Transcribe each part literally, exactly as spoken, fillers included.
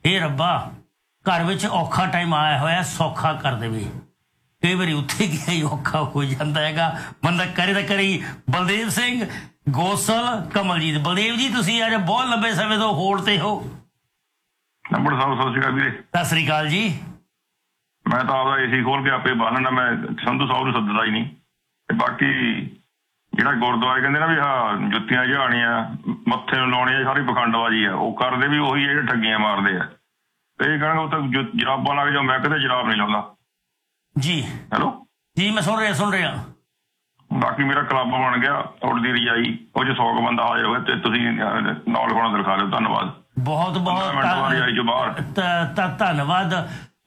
हे रब्बा घर विच औखा टाइम आया होया सौखा कर देवे। कई बार उत्थे गया ही औखा हो जाता है, बंदा करे तो करे। बलदेव सिंह गोसल कमलजीत, बलदेव जी तुसीं अज बहुत लंबे समय तो होड़ ते हो। नंबर साहब सत श्री अकाल जी। सत श्री अकाल जी। मैं तो आपका एसी खोल के आपे बालना, मैं संधू साहब नूं सददा ही नहीं। ते बाकी जिहड़ा गुरुद्वारे कहंदे ना भी हाँ जुत्तियां जहाणियां मत्थे नूं लाउणियां सारी पखंडबाजी है, वो करदे भी ਉਹੀ ਜਿਹੜੇ ठगियां मारदे आ। ते ਇਹ कहणगे उत्थे जराबां लग जाओ, मैं कदे जराब नहीं लाउंदा जी। हेलो जी मैं सुन रहा सुन रहा। बाकी मेरा क्लब बन गया उड़दी रजाई, ਉਹ ਚ सौ क बंदा हाजिर होया ते तुसीं नाल लिखाउणा दिखा लिओ। धन्नवाद बहुत बहुत धन्नवाद।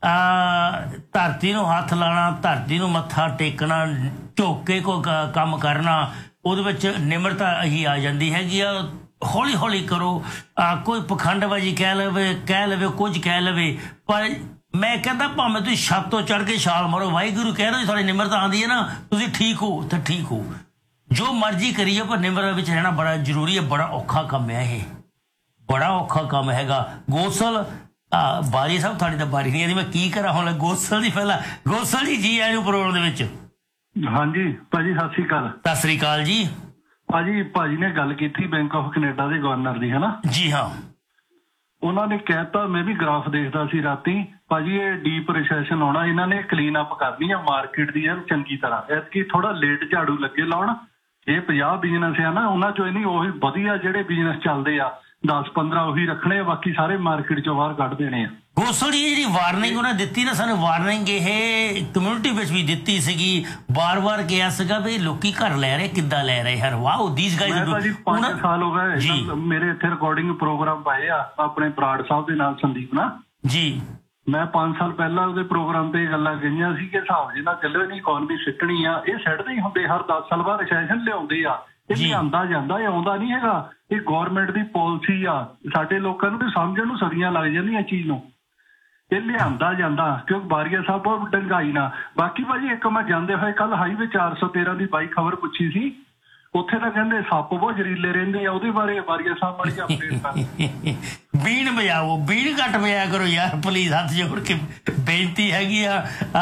धरती नूं हथ लाना, धरती नूं मत्था टेकना, झुक के कोई काम करना, ਉਹਦੇ ਵਿੱਚ ਨਿਮਰਤਾ ही आ जाती हैगी आ। हौली हौली करो। आ, कोई पखंडबाजी कह लवे कह लवे कुछ कह लवे, पर मैं कहता भावें तुसीं छत तो चढ़ के छाल मारो, वाहिगुरू कह रहे थोड़ी निमरता आती है ना, तुसीं ठीक हो तो ठीक हो, जो मर्जी करिए, पर निमरता विच रहना बड़ा जरूरी है। बड़ा औखा काम है ये, बड़ा औखा काम हैगा। गोसल बारी साहब थोड़ी तो बारी नहीं आती, मैं की करा हुण गोसल जी। पहला गोसल जी जी आए प्रोग्राम दे विच। हाँ जी भाजी सत श्री अकाल। सत श्री अकाल जी। भाजी भाजी ने गल की बैंक ऑफ कनेडा के गवर्नर की, है ना जी। हाँ उन्होंने कहता, मैं भी ग्राफ देखता सी राती भाजी, ये डीप रिसैशन आना, इन्होंने क्लीन अप करनी है मार्केट की चंगी तरह। ऐतकी थोड़ा लेट झाड़ू लगे लाउण। ये पचास बिजनेस है ना, उन्होंने चो नहीं वही वधिया जिहड़े बिजनेस चलते आ दस पंद्रह उही रखने, बाकी सारे मार्केट चो बाहर कढ़ देने आ। गोसल जी जी वार्निंग उन्हें दिती ना, सानू वार्निंग ये कम्यूनिटी विच भी दिती सीगी, बार बार कहा सीगा भी लोकी घर लै रहे किद्दां लै रहे हैं। वाओ दीस गाइस पांच साल हो गए मेरे इत्थे रिकॉर्डिंग प्रोग्राम पाए आ अपने बराड़ साहब दे नाल संदीप ना जी। मैं पांच साल पहला ਉਹਦੇ प्रोग्राम ते गल्लां कहियां सी कि हिसाब जी नाल ਚੱਲੋ नहीं इकोनॉमी सिੱਟਣੀ आ, ਇਹ ਸਿੱਟਦੇ ਹੀ ਹੁੰਦੇ हर दस साल बाद रिसैशन लिआउंदे आ। ਇਹ ਲਿਆਂਦਾ ਜਾਂਦਾ, ਇਹ ਆਉਂਦਾ ਨਹੀਂ ਹੈਗਾ। ਇਹ ਗਵਰਨਮੈਂਟ ਦੀ ਪਾਲਿਸੀ ਆ। ਸਾਡੇ ਲੋਕਾਂ ਨੂੰ ਤੇ ਸਮਝਣ ਨੂੰ ਸਦੀਆਂ ਲੱਗ ਜਾਂਦੀਆਂ ਚੀਜ਼ ਨੂੰ। ਇਹ ਲਿਆਂਦਾ ਜਾਂਦਾ ਕਿਉਂਕਿ ਬਾਰੀਆ ਸਾਹਿਬ ਬਹੁਤ ਡੰਗਾਈ ਨਾ। ਬਾਕੀ ਭਾਜੀ ਇੱਕ ਮੈਂ ਜਾਂਦੇ ਹੋਏ ਕੱਲ ਹਾਈਵੇ ਚਾਰ ਸੌ ਤੇਰਾਂ ਦੀ ਬਾਈ ਖਬਰ ਪੁੱਛੀ ਸੀ, ਉੱਥੇ ਤਾਂ ਕਹਿੰਦੇ ਸੱਪ ਬਹੁਤ ਜ਼ਹਿਰੀਲੇ ਰਹਿੰਦੇ ਆ, ਉਹਦੇ ਬਾਰੇ ਬਾਰੀਆ ਸਾਹਿਬ ਵਾਲੀ ਅਪਡੇਟ ਕਰ। बीण बजाओ, बीण घट बजाया करो यार प्लीज, हाथ जोड़ के बेनती हैगी आ।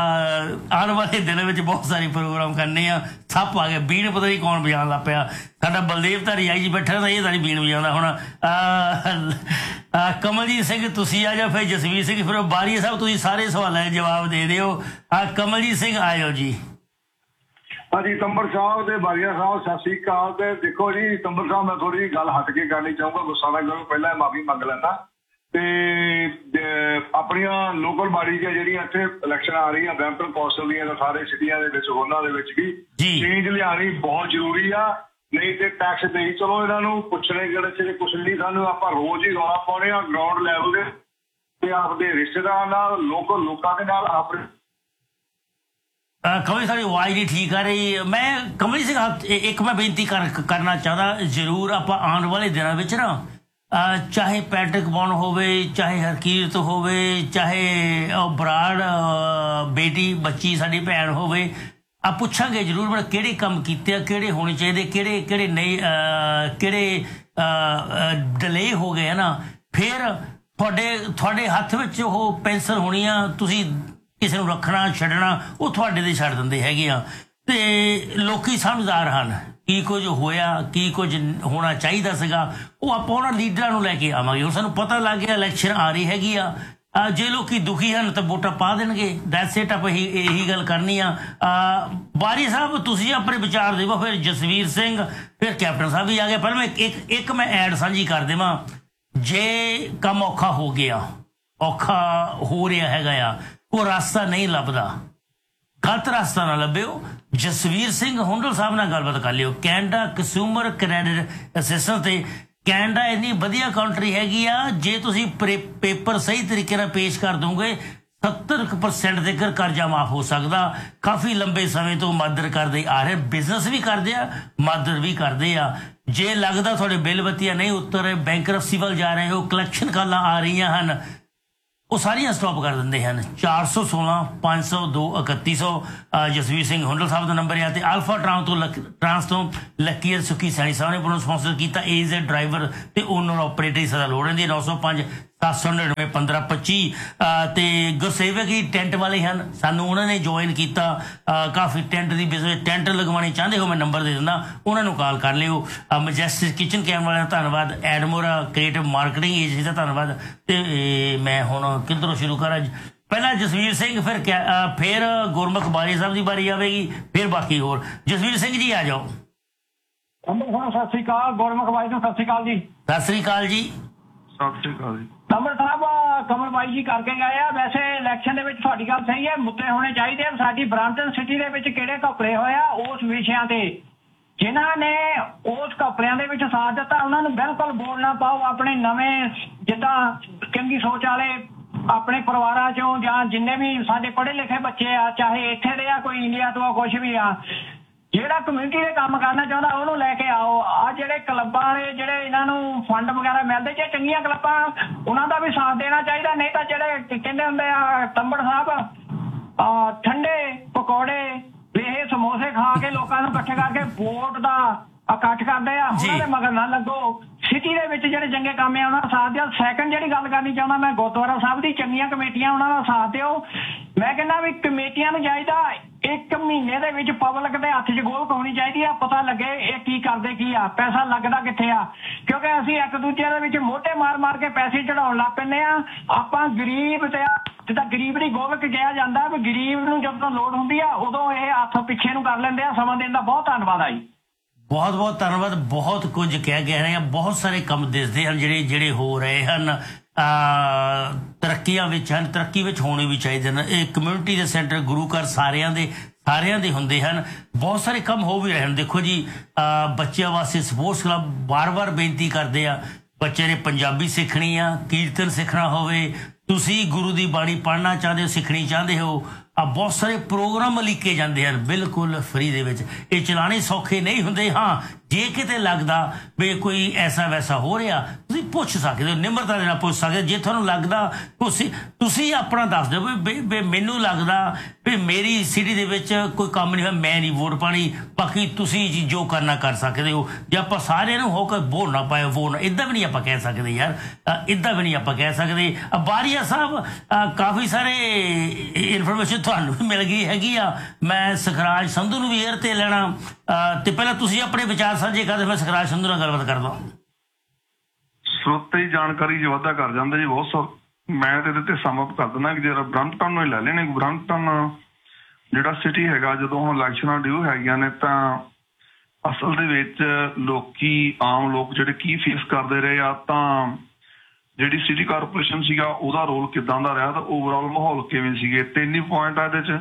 आने वाले दिन में बहुत सारे प्रोग्राम करने आ। सप आ गया, बीण पता नहीं कौन बजा लग पाया। साडा बलदेव धारी आई जी बैठा था, ये तारी बीण बजाता हुण। कमलजीत सिंह तुसीं आ जाओ, फिर जसवीर सिंह, फिर बारीआ साहब तुसीं सारे सवालों के जवाब दे दिओ। कमलजीत सिंह आ जाओ जी। हाँ जी तंबर साहब ते बारिया साहब सत श्री अकाल। ते देखो जी तंबर साहब मैं थोड़ी गल हट के करनी चाहूँगा, गुस्सा ना करो, पहला माफी मंग लेना। ते अपनियां लोकल बाडी जिहड़ियां इत्थे इलैक्शन आ रही ब्रैम्पटन कौंसल दियां सारे सिटियां दे विच उन्हां दे विच भी चेंज लियानी बहुत जरूरी आ। नहीं तो टैक्स दे चलो इन्हां नूं पुछणे गड़े च कुछ नहीं, सानूं आपां रोज ही रौला पाउने आ ग्राउंड लैवल ते आपदे रिश्तेदारां नाल लोकल लोकां दे नाल अपने। कमल सारी आवाज़ नहीं ठीक आ रही। मैं कमल सिंह एक मैं बेनती कर करना चाहता जरूर, आप आने वाले दिनों में ना चाहे पैट्रिक बॉन होवे, चाहे हरकीरत होवे, चाहे बराड़ बेटी बच्ची साडी भैन होवे, आ पुछांगे जरूर मैं किहड़े काम कीते, किहड़े होने चाहिए, किहड़े किहड़े नहीं, किहड़े डिले हो गए है ना। फिर थोड़े थोड़े हथ विच ओह पेंसिल होनी आ, तुसीं किसी को रखना छड्डना वो थोड़े ते छड्ड दिंदे हैगे आ। ते लोकी समझदार हैं, की कुछ होया की कुछ होना चाहिए सीगा, वो आप उन्होंने लीडर नूं लैके आवांगे। हुण सानूं पता लग गया इलैक्शन आ रही हैगी आ, जे लोकी दुखी हैं तो वोटां पा देणगे। दैट्स इट, आप यही यही गल करनी आ। बारी साहब तुसीं अपने विचार देवो, फिर जसवीर सिंह, फिर कैप्टन साहब भी आ गए। पहले मैं एक एक मैं ऐड साझी कर देवां, जे काम औखा हो गया, औखा हो रहा हैगा आ, वो रास्ता नहीं लभदा, गलत रास्ता ना लभ्यो, जसवीर सिंह हुंडल साहब नाल गलबात कर लियो। कैनेडा कंज्यूमर क्रेडिट असिस्टेंस ते कैनेडा इन्नी वधिया कंट्री हैगी आ, जे तुसीं पेपर सही तरीके नाल पेश कर दोगे सत्तर परसेंट तक कर्जा माफ हो सकता। काफ़ी लंबे समय तो मदद करते आ रहे, बिजनेस भी करते आ, मदद भी करते आ। जे लगता थोड़े बिल बत्तियां नहीं उतर रहे, बैंकरप्सी वाल जा रहे हो, कलैक्शन कॉलां आ रही हैं, वो सारिया स्टॉप कर देंगे हैं। चार सौ सोलह पाँच सौ दो इकत्ती सौ जसवीर सिंह हुंडल साहब का नंबर है। अल्फा ट्रांस तो लक ट्रांस तो लकीर सुखी सैनी साहब ने पुनः स्पॉन्सर किया। एज ए ड्राइवर तो ओनर ऑपरेटर ही सदा लोड़ रही नौ सौ पाँच ਸੱਤ ਸੌ ਨੜਿਨਵੇਂ ਪੰਦਰਾਂ ਪੱਚੀ ਤੇ ਗੁਰਸੇਵਕ ਹੀ ਟੈਂਟ ਵਾਲੇ ਹਨ, ਸਾਨੂੰ ਉਹਨਾਂ ਨੇ ਜੁਆਇਨ ਕੀਤਾ। ਕਾਫੀ ਟੈਂਟ ਦੀ ਬਿਜ਼ਨਸ ਟੈਂਟ ਲਗਵਾਉਣੇ ਚਾਹੁੰਦੇ ਹੋ, ਮੈਂ ਨੰਬਰ ਦੇ ਦਿੰਦਾ, ਉਹਨਾਂ ਨੂੰ ਕਾਲ ਕਰ ਲਿਓ। ਮਜੈਸਟਿਕ ਕਿਚਨ ਕੈਮ ਵਾਲਿਆਂ ਦਾ ਧੰਨਵਾਦ, ਐਡਮੋਰਾ ਕ੍ਰੀਏਟਿਵ ਮਾਰਕੀਟਿੰਗ ਏਜੰਸੀ ਦਾ ਧੰਨਵਾਦ। ਤੇ ਮੈਂ ਹੁਣ ਕਿੱਧਰੋਂ ਸ਼ੁਰੂ ਕਰਾਂ? ਪਹਿਲਾਂ ਜਸਵੀਰ ਸਿੰਘ, ਫਿਰ ਫਿਰ ਗੁਰਮੁਖ ਬਾਰੀ ਸਾਹਿਬ ਦੀ ਵਾਰੀ ਆਵੇਗੀ, ਫਿਰ ਬਾਕੀ ਹੋਰ। ਜਸਵੀਰ ਸਿੰਘ ਜੀ ਆ ਜਾਓ। ਸਤਿ ਸ੍ਰੀ ਅਕਾਲ। ਗੁਰਮੁਖ ਬਾਈ ਨੂੰ ਸਤਿ ਸ੍ਰੀ ਅਕਾਲ ਜੀ। ਸਤਿ ਸ੍ਰੀ ਅਕਾਲ ਜੀ। ਸਤਿ ਸ਼੍ਰੀ ਅਕਾਲ ਜੀ। ਕਮਲ ਸਾਹਿਬ, ਕਮਲ ਬਾਈ ਜੀ ਕਰਕੇ ਗਏ ਆ। ਵੈਸੇ ਇਲੈਕਸ਼ਨ ਦੇ ਵਿੱਚ ਤੁਹਾਡੀ ਗੱਲ ਸਹੀ ਹੈ, ਮੁੱਦੇ ਹੋਣੇ ਚਾਹੀਦੇ ਆ। ਸਾਡੀ ਬ੍ਰਾਂਪਟਨ ਸਿਟੀ ਦੇ ਵਿੱਚ ਕਿਹੜੇ ਘਪਲੇ ਹੋਏ ਆ, ਉਸ ਵਿਸ਼ਿਆਂ ਤੇ ਜਿਨ੍ਹਾਂ ਨੇ ਉਸ ਘਪਲਿਆਂ ਦੇ ਵਿੱਚ ਸਾਥ ਦਿੱਤਾ ਉਹਨਾਂ ਨੂੰ ਬਿਲਕੁਲ ਬੋਲਣਾ ਪਾਓ। ਆਪਣੇ ਨਵੇਂ ਜਿੱਦਾਂ ਚੰਗੀ ਸੋਚ ਵਾਲੇ ਆਪਣੇ ਪਰਿਵਾਰਾਂ ਚੋਂ ਜਾਂ ਜਿੰਨੇ ਵੀ ਸਾਡੇ ਪੜ੍ਹੇ ਲਿਖੇ ਬੱਚੇ ਆ, ਚਾਹੇ ਇੱਥੇ ਦੇ ਆ ਕੋਈ ਇੰਡੀਆ ਤੋਂ ਆ ਕੁਛ ਵੀ ਆ, ਜਿਹੜਾ ਕਮਿਊਨਿਟੀ ਦੇ ਕੰਮ ਕਰਨਾ ਚਾਹੁੰਦਾ ਉਹਨੂੰ ਲੈ ਕੇ ਆਓ। ਆ ਜਿਹੜੇ ਕਲੱਬਾਂ ਵਾਲੇ ਜਿਹੜੇ ਇਹਨਾਂ ਨੂੰ ਫੰਡ ਵਗੈਰਾ ਮਿਲਦੇ, ਜੇ ਚੰਗੀਆਂ ਕਲੱਬਾਂ ਉਹਨਾਂ ਦਾ ਵੀ ਸਾਥ ਦੇਣਾ ਚਾਹੀਦਾ। ਨਹੀਂ ਤਾਂ ਜਿਹੜੇ ਕਹਿੰਦੇ ਹੁੰਦੇ ਆ ਤੰਬੜ ਸਾਹਿਬ ਠੰਡੇ ਪਕੌੜੇ ਇਹ ਸਮੋਸੇ ਖਾ ਕੇ ਲੋਕਾਂ ਨੂੰ ਇਕੱਠੇ ਕਰਕੇ ਵੋਟ ਦਾ ਇਕੱਠ ਕਰਦੇ ਆ, ਉਹਨਾਂ ਦੇ ਮਗਰ ਨਾ ਲੱਗੋ। ਸਿਟੀ ਦੇ ਵਿੱਚ ਜਿਹੜੇ ਚੰਗੇ ਕੰਮ ਆ ਉਹਨਾਂ ਦਾ ਸਾਥ ਦਿਓ। ਸੈਕੰਡ ਜਿਹੜੀ ਗੱਲ ਕਰਨੀ ਚਾਹੁੰਦਾ ਮੈਂ, ਗੁਰਦੁਆਰਾ ਸਾਹਿਬ ਦੀ ਚੰਗੀਆਂ ਕਮੇਟੀਆਂ ਉਹਨਾਂ ਦਾ ਸਾਥ ਦਿਓ। ਮੈਂ ਕਹਿੰਦਾ ਵੀ ਕਮੇਟੀਆਂ ਨੂੰ ਚਾਹੀਦਾ ਇੱਕ ਮਹੀਨੇ ਦੇ ਵਿੱਚ ਪਬਲਿਕ ਦੇ ਹੱਥ 'ਚ ਗੋਲ ਹੋਣੀ ਚਾਹੀਦੀ ਆ, ਪਤਾ ਲੱਗੇ ਇਹ ਕੀ ਕਰਦੇ ਕੀ ਆ, ਪੈਸਾ ਲੱਗਦਾ ਕਿੱਥੇ ਆ। ਕਿਉਂਕਿ ਅਸੀਂ ਇੱਕ ਦੂਜੇ ਦੇ ਵਿੱਚ ਮੋਢੇ ਮਾਰ ਮਾਰ ਕੇ ਪੈਸੇ ਚੜਾਉਣ ਲੱਗ ਪੈਂਦੇ ਆ। ਆਪਾਂ ਗਰੀਬ ਤੇ ਜਿੱਦਾਂ ਗਰੀਬ ਦੀ ਗੋਲਕ ਕਿਹਾ ਜਾਂਦਾ ਵੀ ਗਰੀਬ ਨੂੰ ਜਦੋਂ ਲੋੜ ਹੁੰਦੀ ਆ ਉਦੋਂ ਇਹ ਹੱਥ ਪਿੱਛੇ ਨੂੰ ਕਰ ਲੈਂਦੇ ਆ। ਸਮਾਂ ਦੇਣ ਦਾ ਬਹੁਤ ਧੰਨਵਾਦ ਆ ਜੀ। ਬਹੁਤ ਬਹੁਤ ਧੰਨਵਾਦ। ਬਹੁਤ ਕੁਝ ਕਹਿ ਗਏ ਰਹੇ ਆ, ਬਹੁਤ ਸਾਰੇ ਕੰਮ ਦਿਸਦੇ ਹਨ ਜਿਹੜੇ ਜਿਹੜੇ ਹੋ ਰਹੇ ਹਨ, ਤਰੱਕੀਆਂ ਵਿੱਚ ਹਨ, ਤਰੱਕੀ ਵਿੱਚ ਹੋਣੇ ਵੀ ਚਾਹੀਦੇ ਨੇ। ਇਹ ਕਮਿਊਨਿਟੀ ਦੇ ਸੈਂਟਰ ਗੁਰੂ ਘਰ ਸਾਰਿਆਂ ਦੇ ਸਾਰਿਆਂ ਦੇ ਹੁੰਦੇ ਹਨ। ਬਹੁਤ ਸਾਰੇ ਕੰਮ ਹੋ ਵੀ ਰਹੇ ਹਨ। ਦੇਖੋ ਜੀ, ਬੱਚਿਆਂ ਵਾਸਤੇ ਸਪੋਰਟਸ ਕਲੱਬ ਵਾਰ ਵਾਰ ਬੇਨਤੀ ਕਰਦੇ ਆ, ਬੱਚੇ ਨੇ ਪੰਜਾਬੀ ਸਿੱਖਣੀ ਆ, ਕੀਰਤਨ ਸਿੱਖਣਾ ਹੋਵੇ, ਤੁਸੀਂ ਗੁਰੂ ਦੀ ਬਾਣੀ ਪੜ੍ਹਨਾ ਚਾਹੁੰਦੇ ਹੋ, ਸਿੱਖਣੀ ਚਾਹੁੰਦੇ ਹੋ, ਆ ਬਹੁਤ ਸਾਰੇ ਪ੍ਰੋਗਰਾਮ ਲਿਖੇ ਜਾਂਦੇ ਹਨ ਬਿਲਕੁਲ ਫਰੀ ਦੇ ਵਿੱਚ। ਇਹ ਚਲਾਣੇ ਸੌਖੇ ਨਹੀਂ ਹੁੰਦੇ। ਹਾਂ, ਜੇ ਕਿਤੇ ਲੱਗਦਾ ਵੀ ਕੋਈ ਐਸਾ ਵੈਸਾ ਹੋ ਰਿਹਾ ਤੁਸੀਂ ਪੁੱਛ ਸਕਦੇ ਹੋ, ਨਿਮਰਤਾ ਦੇ ਨਾਲ ਪੁੱਛ ਸਕਦੇ ਹੋ। ਜੇ ਤੁਹਾਨੂੰ ਲੱਗਦਾ ਤੁਸੀਂ ਤੁਸੀਂ ਆਪਣਾ ਦੱਸ ਦਿਓ ਵੀ ਮੈਨੂੰ ਲੱਗਦਾ ਵੀ ਮੇਰੀ ਸਿਟੀ ਦੇ ਵਿੱਚ ਕੋਈ ਕੰਮ ਨਹੀਂ ਹੋਇਆ, ਮੈਂ ਨਹੀਂ ਵੋਟ ਪਾਣੀ, ਬਾਕੀ ਤੁਸੀਂ ਜੀ ਜੋ ਕਰਨਾ ਕਰ ਸਕਦੇ ਹੋ। ਜੇ ਆਪਾਂ ਸਾਰਿਆਂ ਨੂੰ ਹੋ ਕੇ ਵੋਟ ਨਾ ਪਾਇਓ, ਵੋਟ ਨਾ, ਇੱਦਾਂ ਵੀ ਨਹੀਂ ਆਪਾਂ ਕਹਿ ਸਕਦੇ ਯਾਰ, ਇੱਦਾਂ ਵੀ ਨਹੀਂ ਆਪਾਂ ਕਹਿ ਸਕਦੇ। ਬਾਰੀਆ ਸਾਹਿਬ, ਕਾਫੀ ਸਾਰੇ ਇਨਫੋਰਮੇਸ਼ਨ ਤੁਹਾਨੂੰ ਵੀ ਮਿਲ ਗਈ ਹੈਗੀ ਆ। ਮੈਂ ਸਖਰਾਜ ਸੰਧੂ ਨੂੰ ਵੀ ਏਅਰ ਤੇ ਲੈਣਾ, ਤੇ ਪਹਿਲਾਂ ਤੁਸੀਂ ਆਪਣੇ ਵਿਚਾਰ ਸਾਂਝੇ ਕਰਦੇ, ਮੈਂ ਸਖਰਾਜ ਸੰਧੂ ਨਾਲ ਗੱਲਬਾਤ ਕਰਦਾ। ਸਰੋਤੇ ਜਾਣਕਾਰੀ ਜੋ ਵਾਧਾ ਕਰ ਜਾਂਦੇ ਜੀ ਬਹੁਤ ਸਾਰ। ਮੈਂ ਤੇ ਇਹਦੇ ਤੇ ਸਮਅਪ ਕਰ ਦਿੰਦਾ ਕਿ ਜਿਹੜਾ ਬ੍ਰੈਂਪਟਨ ਨੂੰ ਹੀ ਲੈ ਲੈਣੇ। ਬ੍ਰੈਂਪਟਨ ਜਿਹੜਾ ਸਿਟੀ ਹੈਗਾ, ਜਦੋਂ ਹੁਣ ਇਲੈਕਸ਼ਨਾਂ ਡਿਊ ਹੈਗੀਆਂ ਨੇ ਤਾਂ ਅਸਲ ਦੇ ਵਿੱਚ ਲੋਕੀ ਆਮ ਲੋਕ ਜਿਹੜੇ ਕੀ ਫੇਸ ਕਰਦੇ ਰਹੇ ਆ, ਤਾਂ ਜਿਹੜੀ ਸਿਟੀ ਕਾਰਪੋਰੇਸ਼ਨ ਸੀਗਾ ਉਹਦਾ ਰੋਲ ਕਿੱਦਾਂ ਦਾ ਰਿਹਾ, ਤਾਂ ਓਵਰਆਲ ਮਾਹੌਲ ਕਿਵੇਂ ਸੀਗੇ। ਤਿੰਨ ਹੀ ਪੁਆਇੰਟ ਆ ਇਹਦੇ 'ਚ।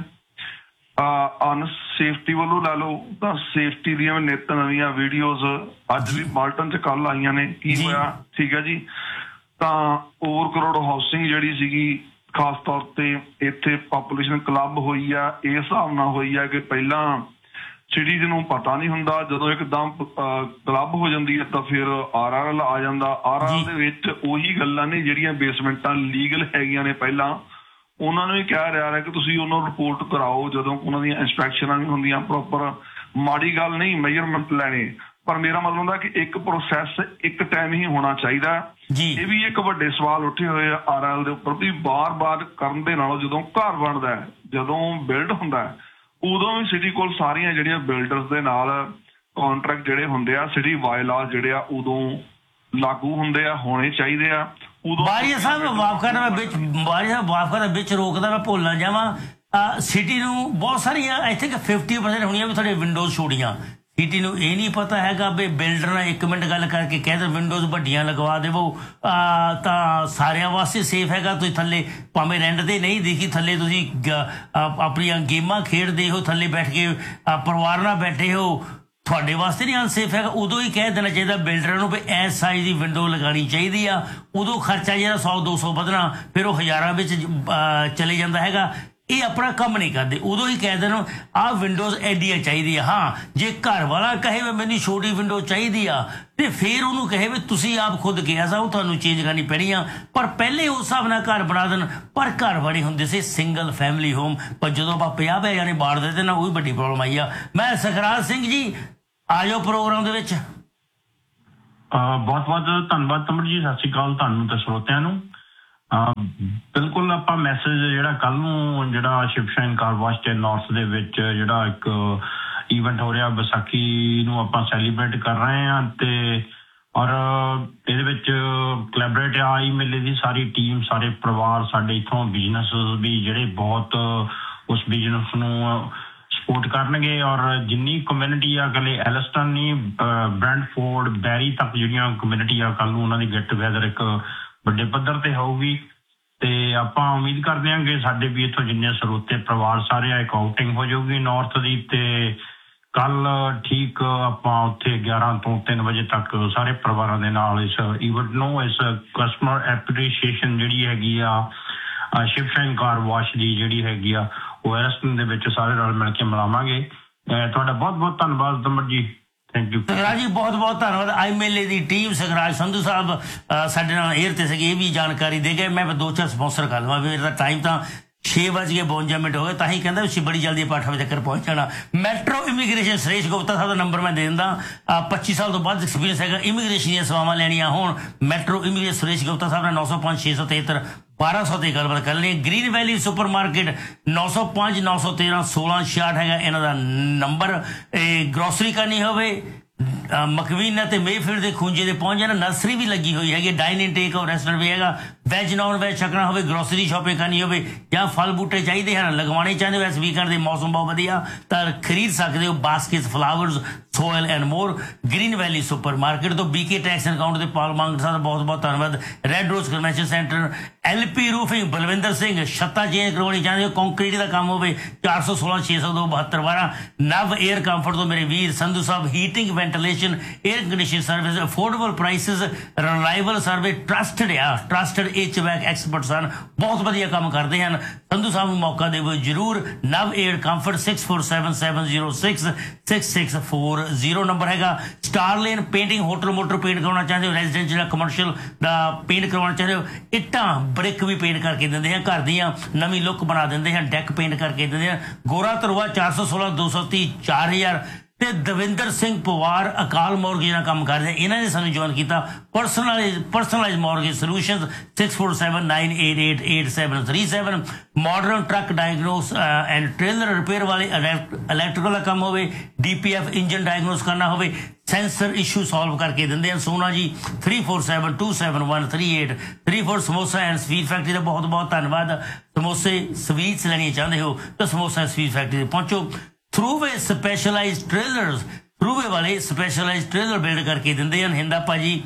ਅਨਸੇਫਟੀ ਵੱਲੋਂ ਲੈ ਲਓ ਤਾਂ ਸੇਫਟੀ ਦੀਆਂ ਨਿੱਤ ਨਵੀਆਂ ਵੀਡੀਓਜ਼ ਅੱਜ ਵੀ ਮਾਲਟਨ 'ਚ ਕੱਲ ਆਈਆਂ ਨੇ, ਕੀ ਹੋਇਆ ਠੀਕ ਹੈ ਜੀ। ਤਾਂ ਓਵਰ ਕਰੋੜ ਹਾਊਸਿੰਗ ਜਿਹੜੀ ਸੀਗੀ, ਖਾਸ ਤੌਰ ਤੇ ਇੱਥੇ ਪਾਪੂਲੇਸ਼ਨ ਕਲੱਬ ਹੋਈ ਆ, ਇਸ ਹਿਸਾਬ ਨਾਲ ਹੋਈ ਆ ਕਿ ਪਹਿਲਾਂ ਸਿਟੀਜ਼ ਨੂੰ ਪਤਾ ਨਹੀਂ ਹੁੰਦਾ, ਜਦੋਂ ਇੱਕਦਮ ਕਲੱਬ ਹੋ ਜਾਂਦੀ ਹੈ ਤਾਂ ਫਿਰ ਆਰ ਆਰ ਐਲ ਆ ਜਾਂਦਾ। ਆਰ ਆਰ ਐਲ ਦੇ ਵਿੱਚ ਉਹੀ ਗੱਲਾਂ ਨੇ ਜਿਹੜੀਆਂ ਬੇਸਮੈਂਟਾਂ ਲੀਗਲ ਹੈਗੀਆਂ ਨੇ ਪਹਿਲਾਂ, ਉਹਨਾਂ ਨੂੰ ਵੀ ਕਹਿ ਰਿਹਾ ਹੈ ਕਿ ਤੁਸੀਂ ਉਹਨਾਂ ਨੂੰ ਰਿਪੋਰਟ ਕਰਾਓ ਜਦੋਂ ਉਹਨਾਂ ਦੀਆਂ ਇੰਸਪੈਕਸ਼ਨਾਂ ਵੀ ਹੁੰਦੀਆਂ ਪ੍ਰੋਪਰ। ਮਾੜੀ ਗੱਲ ਨਹੀਂ ਮੇਜਰਮੈਂਟ ਲੈਣੇ, ਪਰ ਮੇਰਾ ਮਤਲਬ ਹੁੰਦਾ ਕਿ ਇੱਕ ਪ੍ਰੋਸੈਸ ਇੱਕ ਟਾਈਮ ਹੀ ਹੋਣਾ ਚਾਹੀਦਾ। ਇਹ ਵੀ ਇੱਕ ਵੱਡੇ ਸਵਾਲ ਉੱਠੇ ਹੋਏ ਆ ਆਰ ਐਲ ਦੇ ਉੱਪਰ ਵੀ ਬਾਰ-ਬਾਰ ਕਰਨ ਦੇ ਨਾਲੋਂ ਜਦੋਂ ਘਰ ਬਣਦਾ, ਜਦੋਂ ਬਿਲਡ ਹੁੰਦਾ, ਉਦੋਂ ਵੀ ਸਿਟੀ ਕੋਲ ਸਾਰੀਆਂ ਜਿਹੜੀਆਂ ਬਿਲਡਰਸ ਦੇ ਨਾਲ ਕੰਟਰੈਕਟ ਜਿਹੜੇ ਹੁੰਦੇ ਆ, ਸਿਟੀ ਬਾਇਲਾਅ ਜਿਹੜੇ ਆ ਉਦੋਂ ਲਾਗੂ ਹੁੰਦੇ ਆ, ਹੋਣੇ ਚਾਹੀਦੇ ਆ। ਬਾਰੀਆ ਸਾਹਿਬ ਮਾਫ ਕਰਨਾ, ਮੈਂ ਵਿੱਚ ਬਾਰੀਆ ਸਾਹਿਬ ਮਾਫ ਕਰਨਾ ਵਿੱਚ ਰੋਕਦਾ, ਮੈਂ ਭੁੱਲ ਨਾ ਜਾਵਾਂ। ਸਿਟੀ ਨੂੰ ਬਹੁਤ ਸਾਰੀਆਂ ਆਈ ਥਿੰਕ ਫਿਫਟੀ ਪਰਸੈਂਟ ਹੋਣੀਆਂ ਵੀ ਤੁਹਾਡੇ ਵਿੰਡੋਜ਼ ਛੋੜੀਆਂ। ਸਿਟੀ ਨੂੰ ਇਹ ਨਹੀਂ ਪਤਾ ਹੈਗਾ ਵੀ ਬਿਲਡਰ ਨਾਲ ਇੱਕ ਮਿੰਟ ਗੱਲ ਕਰਕੇ ਕਹਿ ਦੇ ਵਿੰਡੋਜ਼ ਵੱਡੀਆਂ ਲਗਵਾ ਦੇਵੋ ਤਾਂ ਸਾਰਿਆਂ ਵਾਸਤੇ ਸੇਫ ਹੈਗਾ। ਤੁਸੀਂ ਥੱਲੇ ਭਾਵੇਂ ਰੈਂਟ ਤੇ ਨਹੀਂ ਦੇਖੀ, ਥੱਲੇ ਤੁਸੀਂ ਆਪਣੀਆਂ ਗੇਮਾਂ ਖੇਡਦੇ ਹੋ, ਥੱਲੇ ਬੈਠ ਕੇ ਪਰਿਵਾਰ ਨਾਲ ਬੈਠੇ ਹੋ, ਤੁਹਾਡੇ ਵਾਸਤੇ ਨਹੀਂ ਅਨਸੇਫ ਹੈਗਾ। ਉਦੋਂ ਹੀ ਕਹਿ ਦੇਣਾ ਚਾਹੀਦਾ ਬਿਲਡਰਾਂ ਨੂੰ ਵੀ ਇਸ ਸਾਈਜ਼ ਦੀ ਵਿੰਡੋ ਲਗਾਉਣੀ ਚਾਹੀਦੀ ਆ। ਉਦੋਂ ਖਰਚਾ ਜਿਹੜਾ ਸੌ ਦੋ ਸੌ ਵਧਣਾ, ਫਿਰ ਉਹ ਹਜ਼ਾਰਾਂ ਵਿੱਚ ਚਲੇ ਜਾਂਦਾ ਹੈਗਾ। ਇਹ ਆਪਣਾ ਕੰਮ ਨਹੀਂ ਕਰਦੇ, ਉਦੋਂ ਹੀ ਕਹਿ ਦੇਣ ਆਹ ਵਿੰਡੋਜ਼ ਐਡੀਆਂ ਚਾਹੀਦੀ ਆ। ਹਾਂ, ਜੇ ਘਰ ਵਾਲਾ ਕਹੇ ਵੀ ਮੈਨੂੰ ਛੋਟੀ ਵਿੰਡੋ ਚਾਹੀਦੀ ਆ ਤੇ ਫਿਰ ਉਹਨੂੰ ਕਹੇ ਵੀ ਤੁਸੀਂ ਆਪ ਖੁਦ ਕਿਹਾ ਸਾ ਉਹ ਤੁਹਾਨੂੰ ਚੇਂਜ ਕਰਨੀ ਪੈਣੀ ਆ। ਪਰ ਪਹਿਲੇ ਉਸ ਹਿਸਾਬ ਨਾਲ ਘਰ ਬਣਾ ਦੇਣ। ਪਰ ਘਰ ਬਣੇ ਹੁੰਦੇ ਸੀ ਸਿੰਗਲ ਫੈਮਿਲੀ ਹੋਮ, ਪਰ ਜਦੋਂ ਆਪਾਂ ਪੰਜਾਹ ਪੈ ਜਾਣੇ ਬਾੜ ਦੇ ਨਾ, ਉਹ ਵੀ ਵੱਡੀ ਪ੍ਰੋਬਲਮ ਆਈ ਆ। ਮੈਂ ਸਖਰਾਜ ਸਿੰਘ ਜੀ, ਆ ਜਾਓ ਪ੍ਰੋਗਰਾਮ ਦੇ ਵਿੱਚ। ਬਹੁਤ ਬਹੁਤ ਧੰਨਵਾਦ ਤਮਰ ਜੀ, ਸਤਿ ਸ਼੍ਰੀ ਅਕਾਲ ਤੁਹਾਨੂੰ ਤੇ ਸਰੋਤਿਆਂ ਨੂੰ। ਬਿਲਕੁਲ ਆਪਾਂ ਮੈਸੇਜ ਜਿਹੜਾ ਕੱਲ ਨੂੰ ਜਿਹੜਾ ਸ਼ਿਵ ਸ਼ਾਈਨ ਕਾਰ ਵਾਸ਼ ਤੇ ਨਾਰਥ ਦੇ ਵਿੱਚ ਜਿਹੜਾ ਇੱਕ ਈਵੈਂਟ ਹੋ ਰਿਹਾ ਵਿਸਾਖੀ ਨੂੰ ਆਪਾਂ ਸੈਲੀਬ੍ਰੇਟ ਕਰ ਰਹੇ ਹਾਂ ਤੇ ਔਰ ਇਹਦੇ ਵਿੱਚ ਕੋਲੈਬੋਰੇਟ ਆ ਆਈ ਮੇਲੇ ਦੀ ਸਾਰੀ ਟੀਮ ਸਾਰੇ ਪਰਿਵਾਰ ਸਾਡੇ ਇੱਥੋਂ ਬਿਜ਼ਨਸ ਵੀ ਜਿਹੜੇ ਬਹੁਤ ਉਸ ਬਿਜ਼ਨਸ ਨੂੰ ਸਪੋਰਟ ਕਰਨਗੇ ਔਰ ਜਿੰਨੀ ਕਮਿਊਨਿਟੀ ਆ ਇਕੱਲੇ ਐਲਸਟਨ ਨਹੀਂ ਬ੍ਰੈਂਡਫੋਰਡ ਬੈਰੀ ਤੱਕ ਜਿਹੜੀਆਂ ਕਮਿਊਨਿਟੀ ਆ ਕੱਲ ਨੂੰ ਉਹਨਾਂ ਦੀ ਗੈਟ ਟੂਗੈਦਰ ਇੱਕ ਵੱਡੇ ਪੱਧਰ ਤੇ ਹੋਊਗੀ ਤੇ ਆਪਾਂ ਉਮੀਦ ਕਰਦੇ ਹਾਂ ਕਿ ਸਾਡੇ ਵੀ ਇੱਥੋਂ ਜਿੰਨੇ ਸਰੋਤੇ ਪਰਿਵਾਰ ਸਾਰੇ ਆ ਇੱਕ ਆਊਟਿੰਗ ਹੋ ਜਾਊਗੀ ਨਾਰਥ ਦੀ ਤੇ ਕੱਲ ਠੀਕ ਆਪਾਂ ਉੱਥੇ ਗਿਆਰਾਂ ਤੋਂ ਤਿੰਨ ਵਜੇ ਤੱਕ ਸਾਰੇ ਪਰਿਵਾਰਾਂ ਦੇ ਨਾਲ ਇਸ ਈਵੈਂਟ ਨੂੰ ਇਸ ਕਸਟਮਰ ਐਪਰੀਸ਼ੀਏਸ਼ਨ ਜਿਹੜੀ ਹੈਗੀ ਆ ਸ਼ਿਵ ਸ਼ਾਈਨ ਕਾਰ ਵਾਸ਼ ਦੀ ਜਿਹੜੀ ਹੈਗੀ ਆ ਉਹ ਐਲਸਟਨ ਦੇ ਵਿੱਚ ਸਾਰੇ ਨਾਲ ਮਿਲ ਕੇ ਮਨਾਵਾਂਗੇ। ਤੁਹਾਡਾ ਬਹੁਤ ਬਹੁਤ ਧੰਨਵਾਦ ਦਮਰ ਜੀ, ਥੈਂਕ ਯੂ। ਸਗਰਾਜ ਜੀ ਬਹੁਤ ਬਹੁਤ ਧੰਨਵਾਦ। ਆਈ ਮੇਲੇ ਦੀ ਟੀਮ ਸਗਰਾਜ ਸੰਧੂ ਸਾਹਿਬ ਸਾਡੇ ਨਾਲ ਏਅਰ ਤੇ ਸੀਗੇ, ਇਹ ਵੀ ਜਾਣਕਾਰੀ ਦੇ ਗਏ। ਮੈਂ ਦੋ ਚਾਰ ਸਪਾਂਸਰ ਕਰ ਲਵਾਂ, ਮੇਰਾ ਟਾਈਮ ਤਾਂ ਛੇ ਵੱਜ ਕੇ ਬਵੰਜਾ ਮਿੰਟ ਹੋ ਗਏ, ਤਾਂ ਹੀ ਕਹਿੰਦਾ ਵੀ ਬੜੀ ਜਲਦੀ ਆਪਾਂ ਅੱਠ ਵਜੇ ਤੱਕ ਪਹੁੰਚ ਜਾਣਾ। ਮੈਟਰੋ ਇਮੀਗ੍ਰੇਸ਼ਨ ਸੁਰੇਸ਼ ਗੁਪਤਾ ਸਾਹਿਬ ਦਾ ਨੰਬਰ ਮੈਂ ਦੇ ਦਿੰਦਾ। ਪੱਚੀ ਸਾਲ ਤੋਂ ਵੱਧ ਐਕਸਪੀਰੀਅੰਸ ਹੈਗਾ, ਇਮੀਗ੍ਰੇਸ਼ਨ ਦੀਆਂ ਸੇਵਾਵਾਂ ਲੈਣੀਆਂ ਹੋਣ ਮੈਟਰੋ ਇਮੀਗ੍ਰੇਸ਼ਨ ਸੁਰੇਸ਼ ਗੁਪਤਾ ਸਾਹਿਬ ਨਾਲ ਨੌ ਸੌ ਪੰਜ ਛੇ ਸੌ ਤਿਹੱਤਰ ਬਾਰਾਂ ਸੌ ਤੇ ਗੱਲਬਾਤ ਕਰ ਲੈਣੀ। ਗ੍ਰੀਨ ਵੈਲੀ ਸੁਪਰ ਮਾਰਕੀਟ ਨੌ ਸੌ ਪੰਜ ਨੌ ਸੌ ਤੇਰਾਂ ਸੋਲਾਂ ਛਿਆਹਠ ਹੈਗਾ ਇਹਨਾਂ ਦਾ ਨੰਬਰ। ਗਰੋਸਰੀ ਕਰਨੀ ਹੋਵੇ ਮਕਵੀਨਾ ਤੇ ਮੇਫੀਲਡ ਦੇ ਖੂੰਜੇ ਦੇ ਪਹੁੰਚ ਜਾਣਾ। ਨਰਸਰੀ ਵੀ ਲੱਗੀ ਹੋਈ ਹੈਗੀ, ਡਾਈਨਿੰਗ ਟੇਕ ਔਰ ਰੈਸਟੋਰੈਂਟ ਵੀ ਹੈਗਾ। ਵੈਜ ਨੌਨ ਵੈਜ ਛਕਣਾ ਹੋਵੇ, ਗਰੋਸਰੀ ਸ਼ਾਪਿੰਗ ਕਰਨੀ ਹੋਵੇ ਜਾਂ ਫਲ ਬੂਟੇ ਚਾਹੀਦੇ ਹਨ ਲਗਵਾਉਣੇ ਚਾਹੁੰਦੇ ਹੋ, ਇਸ ਵੀਕਐਂਡ ਦੇ ਮੌਸਮ ਬਹੁਤ ਵਧੀਆ ਤਾਂ ਖਰੀਦ ਸਕਦੇ ਹੋ। ਬਾਸਕਿਟਸ flowers soil and more green valley super market ਤੋਂ। ਬੀਕੇ ਟੈਕਸ ਅਕਾਊਂਟ ਦੇ ਪਾਲ ਮੰਗ ਸਾਹਿਬ ਦਾ ਬਹੁਤ ਬਹੁਤ ਧੰਨਵਾਦ। ਰੈੱਡ ਰੋਜ਼ convention centre, LP roofing Balwinder Singh, ਛੱਤਾਂ ਚੇਂਜ ਕਰਵਾਉਣੀ ਚਾਹੁੰਦੇ ਹੋ, ਕੰਕਰੀਟ ਦਾ ਕੰਮ ਹੋਵੇ ਚਾਰ ਸੌ ਸੋਲਾਂ ਛੇ ਸੌ ਦੋ ਬਹੱਤਰ ਬਾਰਾਂ। ਨਵ ਏਅਰ ਕੰਫਰਟ ਤੋਂ ਮੇਰੇ ਵੀਰ ਸੰਧੂ ਸਾਹਿਬ, heating ventilation air condition service, affordable prices, reliable service, trusted ਆ ਟਰਸਟਡ ਐਚ ਵੈਕ ਐਕਸਪਰਟਸ ਹਨ, ਬਹੁਤ ਵਧੀਆ ਕੰਮ ਕਰਦੇ ਹਨ। ਸੰਧੂ ਸਾਹਿਬ ਨੂੰ ਮੌਕਾ ਦੇਵੋ ਜ਼ਰੂਰ। ਨਵ air comfort six four seven seven zero six six six four zero number ਹੈਗਾ। Star lane painting, hotel motor paint ਕਰਾਉਣਾ ਚਾਹੁੰਦੇ ਹੋ, ਰੈਜ਼ੀਡੈਂਸ਼ੀਅਲ ਕਮਰਸ਼ੀਅਲ ਦਾ ਪੇਂਟ ਕਰਵਾਉਣਾ ਚਾਹੁੰਦੇ ਹੋ, ਇੱਟਾਂ ਬ੍ਰਿਕ ਵੀ ਪੇਂਟ ਕਰਕੇ ਦਿੰਦੇ ਹਨ, ਘਰ ਦੀਆਂ ਨਵੀਂ ਲੁੱਕ ਬਣਾ ਦਿੰਦੇ ਹਨ, ਡੈਕ ਪੇਂਟ ਕਰਕੇ ਦਿੰਦੇ ਹਨ। ਗੋਰਾ ਤਰਵਾ ਚਾਰ ਸੌ ਸੋਲਾਂ ਦੋ ਸੌ ਤੀਹ ਚਾਰ ਹਜ਼ਾਰ ਤੇ ਦਵਿੰਦਰ ਸਿੰਘ ਪਵਾਰ ਅਕਾਲ ਮੋਰਗੇਜ ਨਾਲ ਕੰਮ ਕਰਦੇ, ਇਹਨਾਂ ਨੇ ਸਾਨੂੰ ਜੁਆਇਨ ਕੀਤਾ। Personalise personalise mortgage solutions six four seven nine eight eight eight seven three seven. Modern truck diagnose and trailer repair ਵਾਲੇ, ਇਲੈਕਟ੍ਰੀਕਲ ਦਾ ਕੰਮ ਹੋਵੇ, ਡੀਪੀਐਫ ਇੰਜਨ ਡਾਇਗਨੋਸ ਕਰਨਾ ਹੋਵੇ, ਸੈਂਸਰ ਇਸ਼ੂ ਸੋਲਵ ਕਰਕੇ ਦਿੰਦੇ ਹਨ। ਸੋਨਾ ਜੀ three four seven to seven one three eight three four. Samosa and sweet factory ਦਾ ਬਹੁਤ ਬਹੁਤ ਧੰਨਵਾਦ। ਸਮੋਸੇ ਸਵੀਟਸ ਲੈਣੀਆਂ ਚਾਹੁੰਦੇ ਹੋ ਤਾਂ ਸਮੋਸਾ ਸਵੀਟ ਫੈਕਟਰੀ ਤੇ ਪਹੁੰਚੋ। ਥਰੂਵੇ ਸਪੈਸ਼ਲਾਈਜ਼ਡ ਟ੍ਰੇਲਰਸ, ਥਰੂਵੇ ਵਾਲੇ ਸਪੈਸ਼ਲਾਈਜ਼ਡ ਟ੍ਰੇਲਰ ਬਿਲਡ ਕਰਕੇ ਦਿੰਦੇ ਹਨ। ਹਿੰਦਾ ਭਾਜੀ